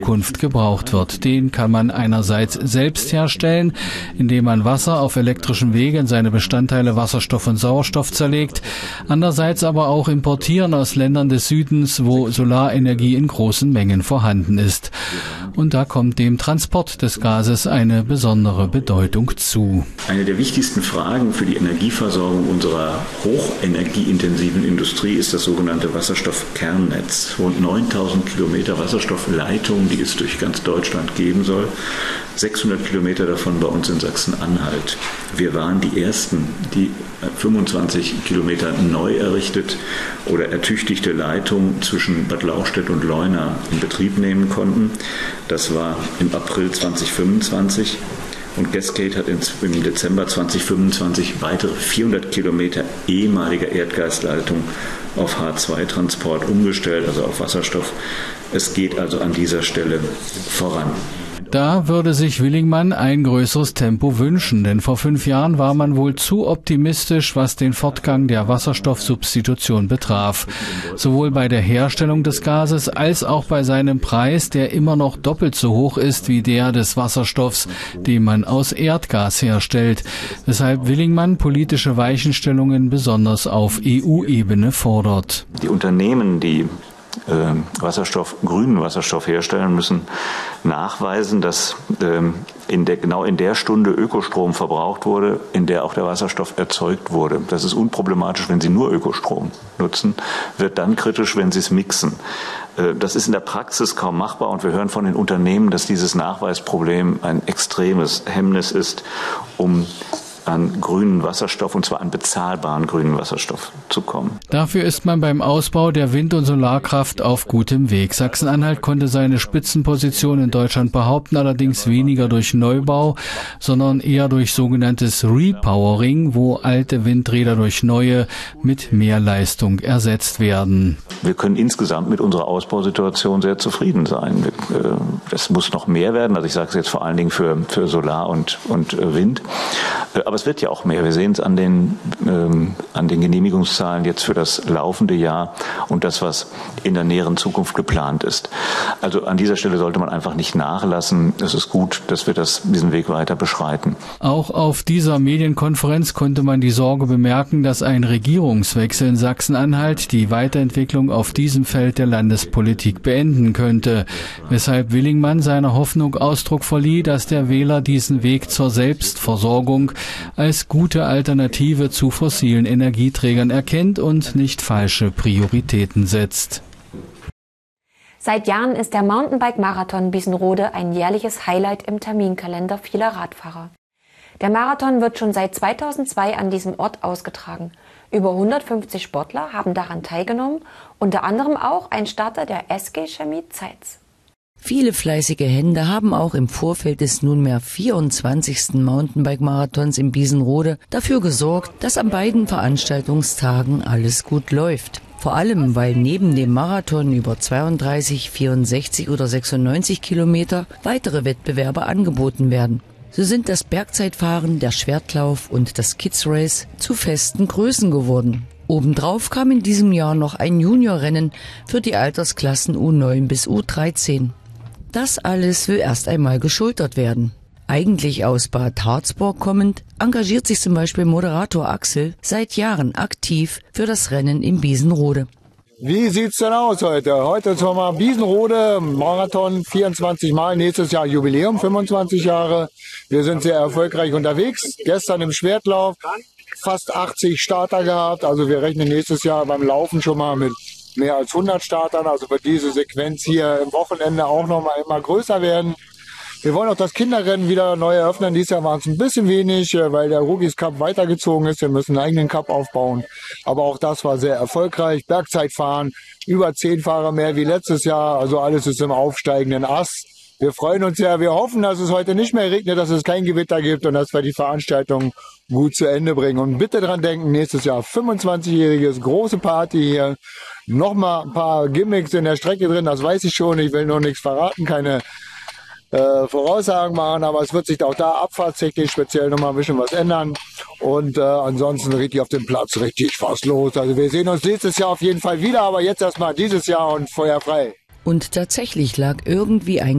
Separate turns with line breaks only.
Zukunft gebraucht wird. Den kann man einerseits selbst herstellen, indem man Wasser auf elektrischen Wege in seine Bestandteile Wasserstoff und Sauerstoff zerlegt, andererseits aber auch importieren aus Ländern des Südens, wo Solarenergie in großen Mengen vorhanden ist. Und da kommt dem Transport des Gases eine besondere Bedeutung zu.
Eine der wichtigsten Fragen für die Energieversorgung unserer hochenergieintensiven Industrie ist das sogenannte Wasserstoffkernnetz. Rund 9000 Kilometer Wasserstoffleitungen, die es durch ganz Deutschland geben soll. 600 Kilometer davon bei uns in Sachsen-Anhalt. Wir waren die Ersten, die 25 Kilometer neu errichtet oder ertüchtigte Leitungen zwischen Bad Lauchstädt und Leuna in Betrieb nehmen konnten. Das war im April 2025. Und Gascade hat im Dezember 2025 weitere 400 Kilometer ehemaliger Erdgasleitung auf H2-Transport umgestellt, also auf Wasserstoff. Es geht also an dieser Stelle voran.
Da würde sich Willingmann ein größeres Tempo wünschen, denn vor 5 Jahren war man wohl zu optimistisch, was den Fortgang der Wasserstoffsubstitution betraf. Sowohl bei der Herstellung des Gases als auch bei seinem Preis, der immer noch doppelt so hoch ist wie der des Wasserstoffs, den man aus Erdgas herstellt, weshalb Willingmann politische Weichenstellungen besonders auf EU-Ebene fordert.
Die Unternehmen, die grünen Wasserstoff herstellen, müssen nachweisen, dass genau in der Stunde Ökostrom verbraucht wurde, in der auch der Wasserstoff erzeugt wurde. Das ist unproblematisch, wenn Sie nur Ökostrom nutzen, wird dann kritisch, wenn Sie es mixen. Das ist in der Praxis kaum machbar und wir hören von den Unternehmen, dass dieses Nachweisproblem ein extremes Hemmnis ist, um an grünen Wasserstoff, und zwar an bezahlbaren grünen Wasserstoff zu kommen.
Dafür ist man beim Ausbau der Wind- und Solarkraft auf gutem Weg. Sachsen-Anhalt konnte seine Spitzenposition in Deutschland behaupten, allerdings weniger durch Neubau, sondern eher durch sogenanntes Repowering, wo alte Windräder durch neue mit mehr Leistung ersetzt werden.
Wir können insgesamt mit unserer Ausbausituation sehr zufrieden sein. Das muss noch mehr werden, also ich sage es jetzt vor allen Dingen für Solar und Wind. Aber es wird ja auch mehr. Wir sehen es an den Genehmigungszahlen jetzt für das laufende Jahr und das, was in der näheren Zukunft geplant ist. Also an dieser Stelle sollte man einfach nicht nachlassen. Es ist gut, dass wir diesen Weg weiter beschreiten.
Auch auf dieser Medienkonferenz konnte man die Sorge bemerken, dass ein Regierungswechsel in Sachsen-Anhalt die Weiterentwicklung auf diesem Feld der Landespolitik beenden könnte, weshalb Willingmann seiner Hoffnung Ausdruck verlieh, dass der Wähler diesen Weg zur Selbstversorgung als gute Alternative zu fossilen Energieträgern erkennt und nicht falsche Prioritäten setzt.
Seit Jahren ist der Mountainbike-Marathon Biesenrode ein jährliches Highlight im Terminkalender vieler Radfahrer. Der Marathon wird schon seit 2002 an diesem Ort ausgetragen. Über 150 Sportler haben daran teilgenommen, unter anderem auch ein Starter der SG Chemie Zeitz.
Viele fleißige Hände haben auch im Vorfeld des nunmehr 24. Mountainbike-Marathons in Biesenrode dafür gesorgt, dass an beiden Veranstaltungstagen alles gut läuft. Vor allem, weil neben dem Marathon über 32, 64 oder 96 Kilometer weitere Wettbewerbe angeboten werden. So sind das Bergzeitfahren, der Schwertlauf und das Kids Race zu festen Größen geworden. Obendrauf kam in diesem Jahr noch ein Juniorrennen für die Altersklassen U9 bis U13. Das alles will erst einmal geschultert werden. Eigentlich aus Bad Harzburg kommend, engagiert sich zum Beispiel Moderator Axel seit Jahren aktiv für das Rennen in Biesenrode.
Wie sieht's denn aus heute? Heute ist mal Biesenrode, Marathon 24 Mal, nächstes Jahr Jubiläum, 25 Jahre. Wir sind sehr erfolgreich unterwegs. Gestern im Schwertlauf fast 80 Starter gehabt. Also wir rechnen nächstes Jahr beim Laufen schon mal mit mehr als 100 Startern. Also wird diese Sequenz hier im Wochenende auch noch mal immer größer werden. Wir wollen auch das Kinderrennen wieder neu eröffnen. Dieses Jahr waren es ein bisschen wenig, weil der Rookies Cup weitergezogen ist. Wir müssen einen eigenen Cup aufbauen. Aber auch das war sehr erfolgreich. Bergzeitfahren, über 10 Fahrer mehr wie letztes Jahr. Also alles ist im aufsteigenden Ast. Wir freuen uns sehr. Wir hoffen, dass es heute nicht mehr regnet, dass es kein Gewitter gibt und dass wir die Veranstaltung gut zu Ende bringen. Und bitte dran denken, nächstes Jahr 25-jähriges, große Party hier. Nochmal ein paar Gimmicks in der Strecke drin, das weiß ich schon. Ich will noch nichts verraten, keine Voraussagen machen, aber es wird sich auch da abfahrtstechnisch speziell nochmal ein bisschen was ändern. Und ansonsten richtig auf dem Platz richtig was los. Also wir sehen uns nächstes Jahr auf jeden Fall wieder, aber jetzt erstmal dieses Jahr und Feuer frei.
Und tatsächlich lag irgendwie ein